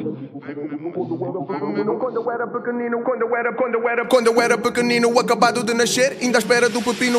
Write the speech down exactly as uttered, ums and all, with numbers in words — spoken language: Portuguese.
Quando eu era pequenino, quando eu era, quando eu era, quando eu era pequenino, acabado de nascer, ainda à espera do pepino.